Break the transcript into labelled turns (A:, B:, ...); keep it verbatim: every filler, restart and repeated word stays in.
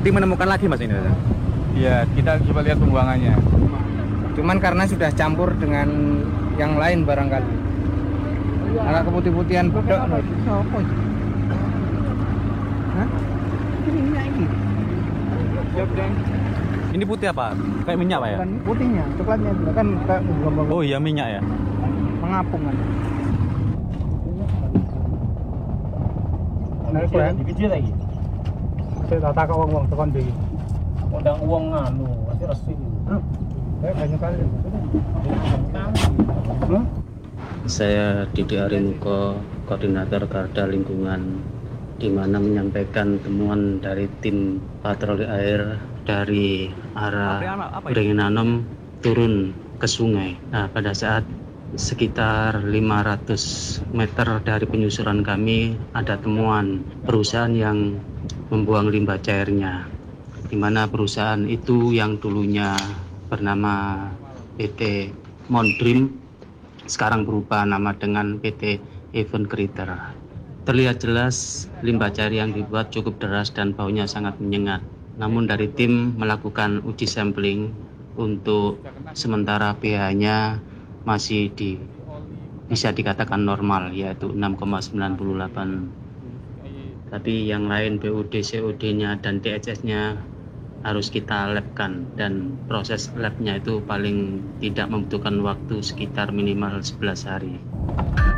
A: tim menemukan lagi mas ini?
B: Ya, kita coba lihat pembuangannya.
C: Cuman karena sudah campur dengan yang lain barangkali. Ada keputih-putihan bedok. Sopo iki? Hah? Ini minyak ini.
A: Ini putih apa? Kayak minyak pak ya?
C: Bukan putihnya, coklatnya itu kan kayak gelombang
A: Oh iya minyak ya?
C: mengapung kan.
B: Kecil lagi.
C: Saya tak tahu uang-uang tekan di.
B: Undang uang anu, masih resmi.
C: Eh banyak kali.
D: Saya Didi Arinuko, Koordinator Garda Lingkungan, di mana menyampaikan temuan dari tim patroli air dari arah Beringin turun ke sungai. Nah, pada saat sekitar lima ratus meter dari penyusuran kami ada temuan perusahaan yang membuang limbah cairnya, di mana perusahaan itu yang dulunya bernama P T Mondrim sekarang berubah nama dengan P T Event Critter. Terlihat jelas limbah cair yang dibuat cukup deras dan baunya sangat menyengat. Namun dari tim melakukan uji sampling untuk sementara pH-nya masih di, bisa dikatakan normal, yaitu enam koma sembilan delapan. Tapi yang lain B U D, C O D-nya dan D H S-nya harus kita labkan, dan proses labnya itu paling tidak membutuhkan waktu sekitar minimal sebelas hari.